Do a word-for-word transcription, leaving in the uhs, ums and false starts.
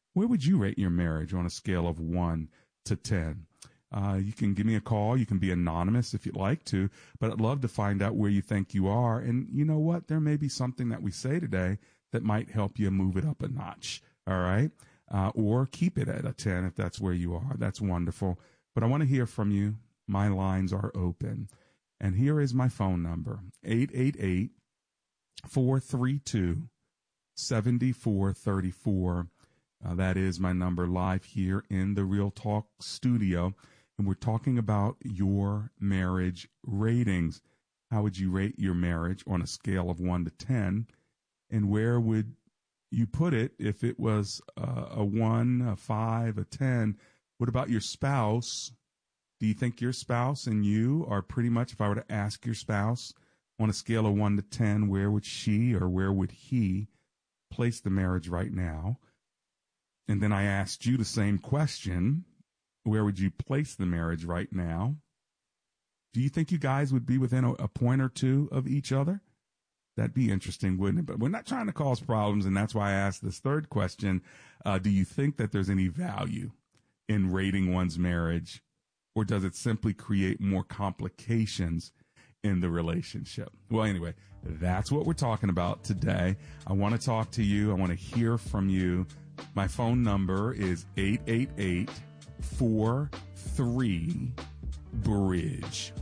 Where would you rate your marriage on a scale of one to ten? Uh, you can give me a call. You can be anonymous if you'd like to, but I'd love to find out where you think you are. And you know what? There may be something that we say today that might help you move it up a notch. All right. Uh, or keep it at a ten if that's where you are. That's wonderful. But I want to hear from you. My lines are open. And here is my phone number, eight eight eight, four three two, seven four three four. Uh, that is my number live here in the Real Talk studio. And we're talking about your marriage ratings. How would you rate your marriage on a scale of one to ten? And where would you put it if it was uh, a one, a five, a ten? What about your spouse? Do you think your spouse and you are pretty much, if I were to ask your spouse on a scale of one to ten, where would she or where would he place the marriage right now? And then I asked you the same question. Where would you place the marriage right now? Do you think you guys would be within a, a point or two of each other? That'd be interesting, wouldn't it? But we're not trying to cause problems, and that's why I asked this third question. Uh, do you think that there's any value in rating one's marriage, or does it simply create more complications in the relationship? Well, anyway, that's what we're talking about today. I want to talk to you. I want to hear from you. My phone number is eight eight eight, four three, bridge.